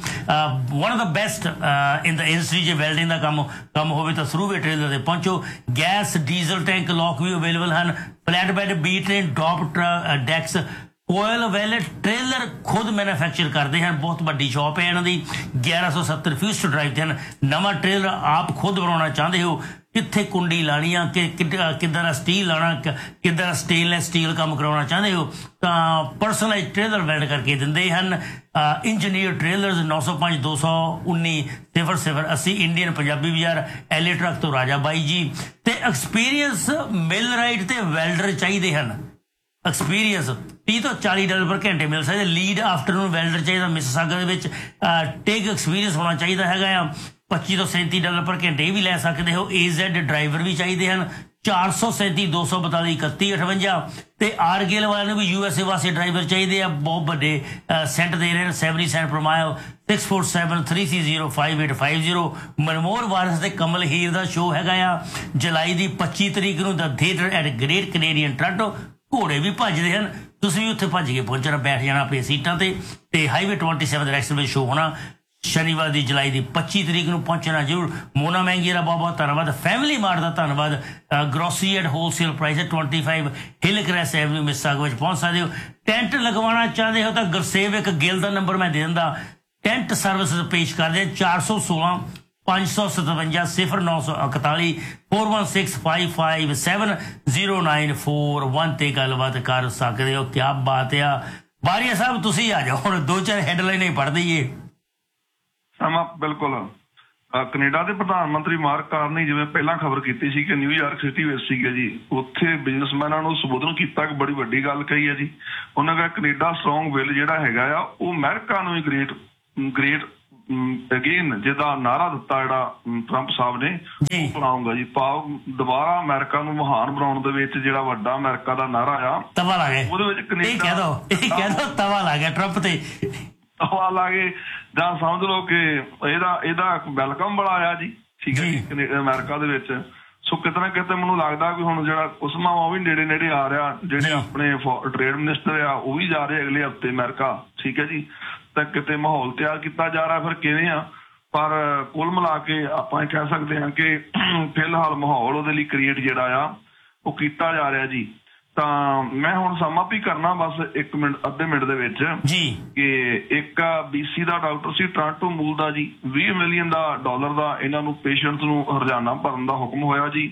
one of the best in the industry, ਜੇ ਵੈਲਡਿੰਗ ਦਾ ਕੰਮ ਕੰਮ ਹੋਵੇ ਤਾਂ ਥਰੂਵੇ ਟ੍ਰੇਲਰ ਤੇ ਪਹੁੰਚੋ। ਗੈਸ ਡੀਜ਼ਲ ਟੈਂਕ ਲੋਕ ਵੀ ਅਵੇਲੇਬਲ ਹਨ। Flat bed, B train, drop ਡੈਕਸ, ਕੋਇਲ ਵੈਲਟ ਟ੍ਰੇਲਰ ਖੁਦ ਮੈਨੂਫੈਕਚਰ ਕਰਦੇ ਹਨ। ਬਹੁਤ ਵੱਡੀ ਸ਼ਾਪ ਹੈ ਇਹਨਾਂ ਦੀ, ਗਿਆਰਾਂ ਸੌ ਸੱਤਰ ਫਿਊਸਟ ਡਰਾਈਵ ਤੇ ਹਨ। ਨਵਾਂ ਟ੍ਰੇਲਰ ਆਪ ਖੁਦ ਬਣਾਉਣਾ ਚਾਹੁੰਦੇ ਹੋ, ਕਿੱਥੇ ਕੁੰਡੀ ਲਾਣੀ ਆ, ਕਿ ਕਿੱਦਾਂ ਦਾ ਸਟੀਲ ਲਾਣਾ, ਕਿੱਦਾਂ ਦਾ ਸਟੇਨਲੈਸ ਸਟੀਲ ਕੰਮ ਕਰਾਉਣਾ ਚਾਹੁੰਦੇ ਹੋ ਤਾਂ ਪਰਸਨਲਾਈਜ਼ ਟ੍ਰੇਲਰ ਵੈਲਡ ਕਰਕੇ ਦਿੰਦੇ ਹਨ। ਇੰਜੀਨੀਅਰ ਟ੍ਰੇਲਰਸ ਨੌ ਸੌ ਪੰਜ ਦੋ ਸੌ ਉੱਨੀ ਸਿਫਰ ਸਿਫਰ ਅੱਸੀ ਇੰਡੀਅਨ ਪੰਜਾਬੀ ਬਾਜ਼ਾਰ, ਐਲੇ ਟਰੱਕ ਤੋਂ ਰਾਜਾ ਬਾਈ ਜੀ। ਤੇ ਐਕਸਪੀਰੀਅੰਸ ਮਿਲ ਰਾਈਟ ਤੇ ਵੈਲਡਰ ਚਾਹੀਦੇ ਹਨ। ਐਕਸਪੀਰੀਅੰਸ ਤੀਹ ਤੋਂ ਚਾਲੀ ਡਾਲਰ ਪਰ ਘੰਟੇ ਮਿਲ ਸਕਦੇ। ਲੀਡ ਆਫਟਰਨੂਨ ਵੈਲਡਰ ਚਾਹੀਦਾ ਮਿਸਿਸਾਗਾ ਦੇ ਵਿੱਚ। ਟੇਕ ਐਕਸਪੀਰੀਅੰਸ ਹੋਣਾ ਚਾਹੀਦਾ ਹੈਗਾ ਆ। ਪੱਚੀ ਤੋਂ ਸੈਂਤੀ ਡਾਲਰ ਪਰ ਘੰਟੇ ਵੀ ਲੈ ਸਕਦੇ ਹੋ। ਏ ਜ਼ੈਡ ਡਰਾਈਵਰ ਵੀ ਚਾਹੀਦੇ ਹਨ। ਚਾਰ ਸੌ ਸੈਂਤੀ ਦੋ ਸੌ ਬਤਾਲੀ ਇਕੱਤੀ ਅਠਵੰਜਾ। ਤੇ ਆਰਗੇਲ ਵਾਲਿਆਂ ਨੂੰ ਵੀ ਯੂ ਐਸ ਏ ਵਾਸਤੇ ਡਰਾਈਵਰ ਚਾਹੀਦੇ ਆ, ਬਹੁਤ ਵੱਡੇ ਸੈਂਟ ਦੇ ਰਹੇ ਨੇ, ਸੈਵਨਟੀ ਸੈਂਟ ਪਰ mile. Six four seven three three zero five eight five zero. ਮਨਮੋਹਰ ਵਾਰਿਸ ਤੇ ਕਮਲ ਹੀਰ ਦਾ ਸ਼ੋਅ ਹੈਗਾ ਆ ਜੁਲਾਈ ਦੀ ਪੱਚੀ ਤਰੀਕ ਨੂੰ ਦਾ theatre at great Canadian Toronto. ਘੋੜੇ ਵੀ ਭੱਜਦੇ ਹਨ, ਤੁਸੀਂ ਵੀ ਉੱਥੇ ਭੱਜ ਕੇ ਪਹੁੰਚਣਾ, ਬੈਠ ਜਾਣਾ ਆਪਣੀਆਂ ਸੀਟਾਂ ਤੇ। ਤੇ ਹਾਈਵੇ ਟਵੈਂਟੀ ਸੈਵਨ ਡਾਇਰੈਕਸ਼ਨ ਵਿੱਚ ਸ਼ੋਅ ਹੋਣਾ ਸ਼ਨੀਵਾਰ ਦੀ ਜੁਲਾਈ ਦੀ ਪੱਚੀ ਤਰੀਕ ਨੂੰ ਪਹੁੰਚਣਾ ਜ਼ਰੂਰ। ਮੋਨਾ ਮਹਿੰਗੀ ਦਾ ਬਹੁਤ ਬਹੁਤ ਧੰਨਵਾਦ। ਫੈਮਿਲੀ ਮਾਰਟ ਦਾ ਧੰਨਵਾਦ। Grocery at wholesale price twenty five hill crash avenue ਮਿਸਾਗੋ ਵਿੱਚ ਪਹੁੰਚ ਸਕਦੇ ਹੋ। ਟੈਂਟ ਲਗਵਾਉਣਾ ਚਾਹੁੰਦੇ ਹੋ ਤਾਂ ਗੁਰਸੇਵਕ ਗਿੱਲ ਦਾ ਨੰਬਰ ਮੈਂ ਦੇ ਦਿੰਦਾ। ਟੈਂਟ ਸਰਵਿਸਿਜ਼ ਪੇਸ਼ ਕਰਦੇ ਚਾਰ ਸੌ ਸੋਲਾਂ ਪੰਜ ਸੌ ਸਤਵੰਜਾ ਸਿਫਰ ਨੌ ਸੌ ਇਕਤਾਲੀ four one six five five seven zero nine four one ਤੇ ਗੱਲਬਾਤ ਕਰ ਸਕਦੇ ਹੋ। ਕਿਆ ਬਾਤ ਆ। ਬਾਰੀਆ ਸਾਹਿਬ ਤੁਸੀਂ ਆ ਜਾਓ, ਹੁਣ ਦੋ ਚਾਰ ਹੈਡਲਾਈਨਾਂ ਹੀ ਪੜ੍ਹ ਦਈਏ। ਸਮਾਂ ਬਿਲਕੁਲ। ਕੈਨੇਡਾ ਦੇ ਪ੍ਰਧਾਨ ਮੰਤਰੀ ਮਾਰਕ ਕਾਰਨੀ ਜਿਵੇਂ ਪਹਿਲਾਂ ਖਬਰ ਕੀਤੀ ਸੀ ਕਿ ਨਿਊਯਾਰਕ ਸਿਟੀ ਵਿੱਚ ਸੀਗੇ ਜੀ, ਉੱਥੇ ਬਿਜ਼ਨਸਮੈਨਾਂ ਨੂੰ ਸੰਬੋਧਨ ਕੀਤਾ, ਇੱਕ ਬੜੀ ਵੱਡੀ ਗੱਲ ਕਹੀ ਹੈ ਜੀ। ਉਹਨਾਂ ਦਾ ਕੈਨੇਡਾ ਸਟਰੋਂਗ ਵਿਲ ਜਿਹੜਾ ਹੈਗਾ ਆ ਉਹ ਅਮਰੀਕਾ ਨੂੰ ਵੀ ਗ੍ਰੇਟ ਗ੍ਰੇਟ ਅਗੇਨ ਜਿਹਦਾ ਨਾਰਾ ਦਿੱਤਾ ਜਿਹੜਾ ਟਰੰਪ ਸਾਹਿਬ ਨੇ ਉਹ ਬਣਾਉਂਗਾ ਜੀ। ਭਾਵ ਦੁਬਾਰਾ ਅਮਰੀਕਾ ਨੂੰ ਮਹਾਨ ਬਣਾਉਣ ਦੇ ਵਿੱਚ ਜਿਹੜਾ ਵੱਡਾ ਅਮਰੀਕਾ ਦਾ ਨਾਰਾ ਆ ਤਵਾ ਲਾ ਗਏ, ਉਹਦੇ ਵਿੱਚ ਇਹ ਕਹਿ ਦੋ ਇਹ ਕਹਿ ਦੋ ਤਵਾ ਲਾ ਗਿਆ ਟਰੰਪ ਤੇ, ਤਵਾ ਲਾ ਗਏ ਜਾਂ ਸਮਝ ਲਓ ਕਿ ਇਹਦਾ ਇਹਦਾ ਵੈਲਕਮ ਬੜਾ ਆਇਆ ਜੀ, ਠੀਕ ਹੈ ਜੀ ਅਮਰੀਕਾ ਦੇ ਵਿੱਚ। ਸੋ ਕਿਤੇ ਨਾ ਕਿਤੇ ਮੈਨੂੰ ਲੱਗਦਾ ਵੀ ਹੁਣ ਜਿਹੜਾ ਕੁਸਮਾ ਉਹ ਵੀ ਨੇੜੇ ਨੇੜੇ ਆ ਰਿਹਾ, ਜਿਹੜੇ ਆਪਣੇ ਟ੍ਰੇਡ ਮਿਨਿਸਟਰ ਆ ਉਹ ਵੀ ਜਾ ਰਹੇ ਅਗਲੇ ਹਫ਼ਤੇ ਅਮਰੀਕਾ, ਠੀਕ ਹੈ ਜੀ। ਤਾਂ ਕਿਤੇ ਮਾਹੌਲ ਤਿਆਰ ਕੀਤਾ ਜਾ ਰਿਹਾ, ਫਿਰ ਕਿਵੇਂ ਆ, ਪਰ ਕੁੱਲ ਮਿਲਾ ਕੇ ਆਪਾਂ ਇਹ ਕਹਿ ਸਕਦੇ ਹਾਂ ਕਿ ਫਿਲਹਾਲ ਮਾਹੌਲ ਉਹਦੇ ਲਈ ਕ੍ਰੀਏਟ ਜਿਹੜਾ ਆ ਉਹ ਕੀਤਾ ਜਾ ਰਿਹਾ ਜੀ। ਤਾਂ ਮੈਂ ਹੁਣ ਸਮਾਂ ਵੀ ਕਰਨਾ ਬਸ ਇੱਕ ਮਿੰਟ ਅੱਧੇ ਮਿੰਟ ਦੇ ਵਿੱਚ ਜੀ ਕਿ ਇੱਕ ਬੀਸੀ ਦਾ ਡਾਕਟਰ ਸੀ ਟੋਰਾਂਟੋ ਮੂਲ ਦਾ ਜੀ, ਵੀਹ ਮਿਲੀਅਨ ਦਾ ਡਾਲਰ ਦਾ ਇਹਨਾਂ ਨੂੰ ਪੇਸ਼ੈਂਟਸ ਨੂੰ ਹਰਜਾਨਾ ਭਰਨ ਦਾ ਹੁਕਮ ਹੋਇਆ ਜੀ।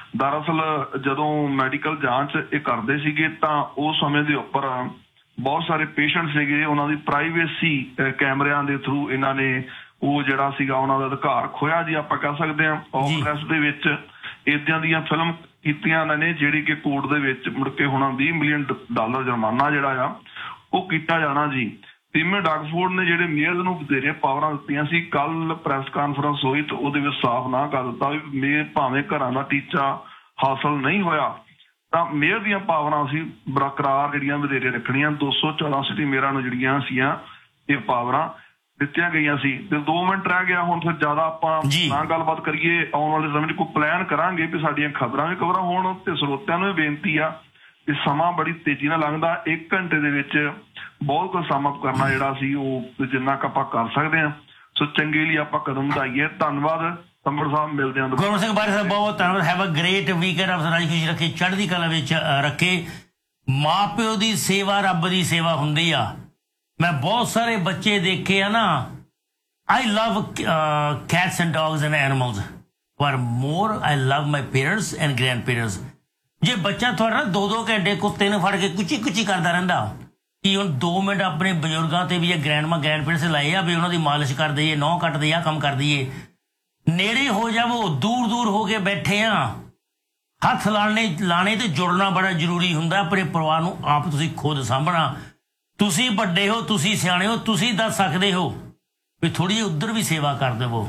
ਦਰਅਸਲ ਜਦੋਂ ਮੈਡੀਕਲ ਜਾਂਚ ਇਹ ਕਰਦੇ ਸੀਗੇ ਤਾਂ ਉਸ ਸਮੇਂ ਦੇ ਉੱਪਰ ਬਹੁਤ ਸਾਰੇ ਪੇਸ਼ੈਂਟ ਸੀਗੇ, ਉਹਨਾਂ ਦੀ ਪ੍ਰਾਈਵੇਸੀ ਕੈਮਰਿਆਂ ਦੇ ਥਰੂ ਇਹਨਾਂ ਨੇ ਉਹ ਜਿਹੜਾ ਸੀਗਾ ਉਹਨਾਂ ਦਾ ਅਧਿਕਾਰ ਖੋਇਆ ਜੀ, ਆਪਾਂ ਕਹਿ ਸਕਦੇ ਹਾਂ। ਕਾਂਗਰਸ ਦੇ ਵਿੱਚ ਏਦਾਂ ਦੀਆਂ ਫਿਲਮ ਕੀਤੀਆਂ ਇਹਨਾਂ ਨੇ ਜਿਹੜੀ ਕਿ ਕੋਰਟ ਦੇ ਵਿੱਚ ਮੁੜ ਕੇ ਹੁਣ ਵੀਹ ਮਿਲੀਅਨ ਡਾਲਰ ਜੁਰਮਾਨਾ ਜਿਹੜਾ ਆ ਉਹ ਕੀਤਾ ਜਾਣਾ ਜੀ। ਟੀਮੇ ਡਾਕਫੋਰਡ ਨੇ ਜਿਹੜੇ ਮੇਅਰ ਨੂੰ ਵਧੇਰੇ ਪਾਵਰਾਂ ਦਿੱਤੀਆਂ ਸੀ, ਕੱਲ ਪ੍ਰੈਸ ਕਾਨਫਰੰਸ ਹੋਈ ਤਾਂ ਉਹਦੇ ਵਿੱਚ ਸਾਫ਼ ਨਾ ਕਰ ਦਿੱਤਾ ਵੀ ਮੇਅਰ ਭਾਵੇਂ ਘਰਾਂ ਦਾ ਟੀਚਾ ਹਾਸਲ ਨਹੀਂ ਹੋਇਆ ਤਾਂ ਮੇਅਰ ਦੀਆਂ ਪਾਵਰਾਂ ਸੀ ਬਰਕਰਾਰ ਜਿਹੜੀਆਂ ਵਧੇਰੇ ਰੱਖਣੀਆਂ। ਦੋ ਸੌ ਚੌਦਾਂ ਸਿਟੀ ਮੇਅਰਾਂ ਨੂੰ ਜਿਹੜੀਆਂ ਸੀਆਂ ਇਹ ਪਾਵਰਾਂ ਦਿੱਤੀਆਂ ਗਈਆਂ ਸੀ। ਤੇ ਦੋ ਮਿੰਟ ਰਹਿ ਗਿਆ, ਹੁਣ ਫਿਰ ਜ਼ਿਆਦਾ ਆਪਾਂ ਨਾ ਗੱਲਬਾਤ ਕਰੀਏ, ਆਉਣ ਵਾਲੇ ਸਮੇਂ 'ਚ ਕੋਈ ਪਲਾਨ ਕਰਾਂਗੇ ਵੀ ਸਾਡੀਆਂ ਖਬਰਾਂ ਵੀ ਕਵਰ ਹੋਣ। ਤੇ ਸਰੋਤਿਆਂ ਨੂੰ ਵੀ ਬੇਨਤੀ ਆ ਕਿ ਸਮਾਂ ਬੜੀ ਤੇਜ਼ੀ ਨਾਲ ਲੰਘਦਾ, ਇੱਕ ਘੰਟੇ ਦੇ ਵਿੱਚ ਬਹੁਤ ਕੁਝ ਸਮ ਅਪ ਕਰਨਾ ਜਿਹੜਾ ਸੀ ਉਹ ਜਿੰਨਾ ਕੁ ਆਪਾਂ ਕਰ ਸਕਦੇ ਹਾਂ। ਸੋ ਚੰਗੇ ਲਈ ਆਪਾਂ ਕਦਮ ਵਧਾਈਏ। ਧੰਨਵਾਦ ਤੰਬੜ ਸਾਹਿਬ, ਮਿਲਦੇ ਹਾਂ। ਗੁਰਮੁਖ ਸਿੰਘ ਬਾਰੇ ਸਾਹਿਬ ਬਹੁਤ ਬਹੁਤ ਧੰਨਵਾਦ। ਹੈਵ ਅ ਗ੍ਰੇਟ ਵੀਕਐਂਡ, ਆਪ ਰਾਜੀ ਖੁਸ਼ੀ ਰੱਖੇ, ਚੜ੍ਹਦੀ ਕਲਾ ਵਿੱਚ ਰੱਖੇ। ਮਾਂ ਪਿਓ ਦੀ ਸੇਵਾ ਰੱਬ ਦੀ ਸੇਵਾ ਹੁੰਦੀ ਆ। ਮੈਂ ਬਹੁਤ ਸਾਰੇ ਬੱਚੇ ਦੇਖੇ ਆ ਨਾ, ਆਈ ਲਵ cats and dogs and animals, ਪਰ ਮੋਰ ਆਈ ਲਵ my parents and grand parents. ਜੇ ਬੱਚਾ ਤੁਹਾਡਾ ਦੋ ਦੋ ਘੰਟੇ ਕੁੱਤੇ ਨੂੰ ਫੜ ਕੇ ਕੁਚੀ ਕੁਚੀ ਕਰਦਾ ਰਹਿੰਦਾ, ਕਿ ਹੁਣ ਦੋ ਮਿੰਟ ਆਪਣੇ ਬਜ਼ੁਰਗਾਂ ਤੇ ਵੀ ਇਹ ਗ੍ਰੈਂਡ ਗ੍ਰੈਂਡ ਪੇਰੈਂਟਸ ਲਾਏ ਆ ਵੀ ਉਹਨਾਂ ਦੀ ਮਾਲਿਸ਼ ਕਰ ਦਈਏ, ਨਹੁੰ ਕੱਟ ਦਈਏ, ਆਹ ਕੰਮ ਕਰ ਦਈਏ। ਨੇੜੇ ਹੋ ਜਾਵੋ, ਦੂਰ ਦੂਰ ਹੋ ਕੇ ਬੈਠੇ ਆ, ਹੱਥ ਲਾਣੇ ਲਾਣੇ ਤੇ ਜੁੜਨਾ ਬੜਾ ਜ਼ਰੂਰੀ ਹੁੰਦਾ। ਆਪਣੇ ਪਰਿਵਾਰ ਨੂੰ ਆਪ ਤੁਸੀਂ ਖੁਦ ਸਾਂਭਣਾ। ਤੁਸੀਂ ਵੱਡੇ ਹੋ, ਤੁਸੀਂ ਸਿਆਣੇ ਹੋ, ਤੁਸੀਂ ਦੱਸ ਸਕਦੇ ਹੋ ਵੀ ਥੋੜ੍ਹੀ ਜਿਹੀ ਉੱਧਰ ਵੀ ਸੇਵਾ ਕਰ ਦੇਵੋ।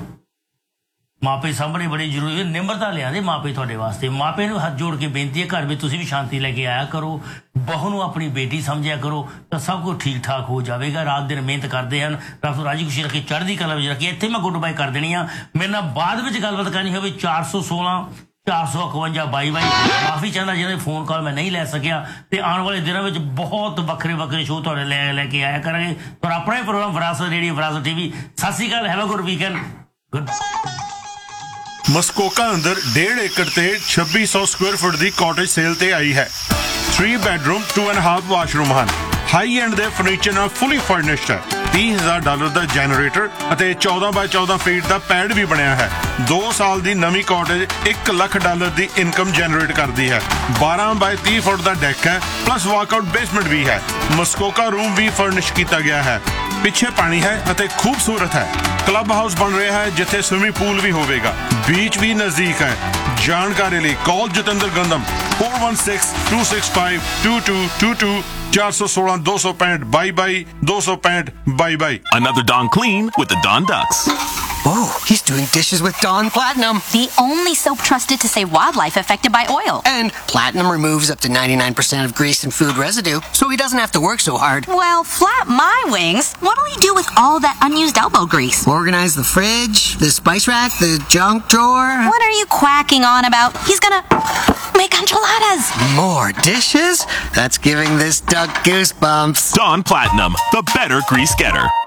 ਮਾਪੇ ਸਾਹਮਣੇ ਬੜੀ ਜ਼ਰੂਰੀ ਹੈ। ਨਿਮਰਤਾ ਲਿਆਦੇ ਮਾਪੇ ਤੁਹਾਡੇ ਵਾਸਤੇ। ਮਾਪੇ ਨੂੰ ਹੱਥ ਜੋੜ ਕੇ ਬੇਨਤੀ ਹੈ, ਘਰ ਵਿੱਚ ਤੁਸੀਂ ਵੀ ਸ਼ਾਂਤੀ ਲੈ ਕੇ ਆਇਆ ਕਰੋ, ਬਹੂ ਨੂੰ ਆਪਣੀ ਬੇਟੀ ਸਮਝਿਆ ਕਰੋ, ਤਾਂ ਸਭ ਕੁਝ ਠੀਕ ਠਾਕ ਹੋ ਜਾਵੇਗਾ। ਰਾਤ ਦਿਨ ਮਿਹਨਤ ਕਰਦੇ ਹਨ, ਰੱਬ ਨੂੰ ਰਾਜੀ ਖੁਸ਼ੀ ਰੱਖੇ, ਚੜ੍ਹਦੀ ਕਲਾ ਵਿੱਚ ਰੱਖੀ। ਇੱਥੇ ਮੈਂ ਗੁੱਡ ਬਾਏ ਕਰ ਦੇਣੀ ਆ। ਮੇਰੇ ਨਾਲ ਬਾਅਦ ਵਿੱਚ ਗੱਲਬਾਤ ਕਰਨੀ ਹੋਵੇ ਚਾਰ ਸੌ ਸੋਲਾਂ ਚਾਰ ਸੌ ਇਕਵੰਜਾ ਬਾਈ ਬਾਈ। ਮਾਫੀ ਚਾਹੁੰਦਾ ਜਿਹਦੇ ਫੋਨ ਕਾਲ ਮੈਂ ਨਹੀਂ ਲੈ ਸਕਿਆ। ਤੇ ਆਉਣ ਵਾਲੇ ਦਿਨਾਂ ਵਿੱਚ ਬਹੁਤ ਵੱਖਰੇ ਵੱਖਰੇ ਸ਼ੋਅ ਤੁਹਾਡੇ ਲੈ ਲੈ ਕੇ ਆਇਆ ਕਰਾਂਗੇ। ਪਰ ਆਪਣਾ ਹੀ ਪ੍ਰੋਗਰਾਮ ਵਿਰਾਸਤ ਰੇਡੀਓ, ਵਿਰਾਸਤ ਟੀਵੀ। ਸਤਿ ਸ਼੍ਰੀ ਅਕਾਲ, have a good weekend, good. ਮਸਕੋਕਾ ਅੰਦਰ ਡੇਢ ਏਕੜ ਤੇ ਛੱਬੀ ਸੌ ਸਕੁਅਰ ਫੁੱਟ ਦੀ ਕਾਟੇਜ ਸੇਲ ਤੇ ਆਈ ਹੈ। Three bedroom to and half washroom ਹਨ। ਹਾਈ ਐਂਡ ਦੇ ਫਰਨੀਚਰ ਨਾਲ ਫੁੱਲੀ ਫਰਨਿਸ਼ਡ ਹੈ। ਤੀਹ ਹਜ਼ਾਰ ਡਾਲਰ ਦਾ ਜੈਨਰੇਟਰ ਅਤੇ ਚੌਦਾਂ ਬਾਏ ਚੌਦਾਂ ਫੀਟ ਦਾ ਪੈਡ ਵੀ ਬਣਿਆ ਹੈ। ਦੋ ਸਾਲ ਦੀ ਨਵੀਂ ਕਾਟੇਜ ਇੱਕ ਲੱਖ ਡਾਲਰ ਦੀ ਇਨਕਮ ਜਨਰੇਟ ਕਰਦੀ ਹੈ। ਬਾਰਾਂ ਬਾਏ ਤੀਹ ਫੁੱਟ ਦਾ ਡੈਕ ਹੈ, ਪਲੱਸ ਵਾਕਆਊਟ ਬੇਸਮੈਂਟ ਵੀ ਹੈ। ਮਸਕੋਕਾ ਰੂਮ ਵੀ ਫਰਨਿਸ਼ ਕੀਤਾ ਗਿਆ ਹੈ। ਪਿੱਛੇ ਪਾਣੀ ਹੈ ਅਤੇ ਖੂਬਸੂਰਤ ਹੈ। ਕਲੱਬ ਹਾਊਸ ਬਣ ਰਿਹਾ ਹੈ ਜਿੱਥੇ ਸਵਿਮਿੰਗ ਪੂਲ ਵੀ ਹੋਵੇਗਾ। ਬੀਚ ਵੀ ਨਜ਼ਦੀਕ ਹੈ। ਜਾਣਕਾਰੀ ਲਈ ਕਾਲ Jatinder ਗੰਦਮ four one six two six five two two two two ਚਾਰ ਸੌ ਸੋਲਾਂ ਦੋ ਸੌ ਪੈਂਹਠ ਬਾਈ ਬਾਈ ਦੋ ਸੌ ਪੈਂਹਠ ਬਾਈ ਬਾਈ। Another Dawn clean with the Dawn Ducks. Oh, he's doing dishes with Dawn Platinum. The only soap trusted to save wildlife affected by oil. And Platinum removes up to ninety-nine percent of grease and food residue, so he doesn't have to work so hard. Well, flap my wings. What'll he do with all that unused elbow grease? Organize the fridge, the spice rack, the junk drawer. What are you quacking on about? He's gonna make enchiladas. More dishes? That's giving this duck goosebumps. Dawn Platinum, the better grease getter.